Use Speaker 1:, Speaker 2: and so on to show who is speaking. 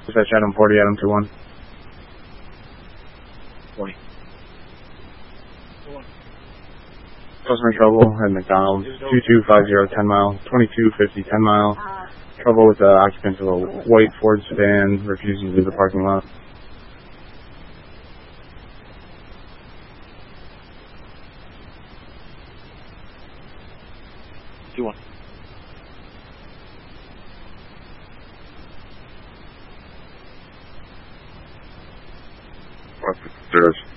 Speaker 1: Dispatch Adam 40, Adam 21.
Speaker 2: 40.
Speaker 1: Customer trouble at McDonald's, 2250 10 mile, 2250 10 mile. Trouble with the occupants of a white Ford sedan refusing to leave the parking lot.
Speaker 2: There's